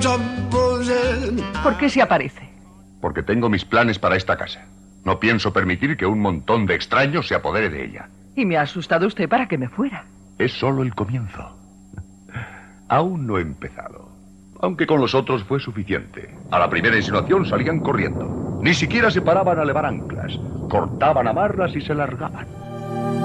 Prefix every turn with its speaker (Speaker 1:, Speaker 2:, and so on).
Speaker 1: ¿Por qué se aparece?
Speaker 2: Porque tengo mis planes para esta casa. No pienso permitir que un montón de extraños se apodere de ella.
Speaker 1: Y me ha asustado usted para que me fuera.
Speaker 2: Es solo el comienzo. Aún no he empezado. Aunque con los otros fue suficiente. A la primera insinuación salían corriendo. Ni siquiera se paraban a levar anclas. Cortaban amarras y se largaban.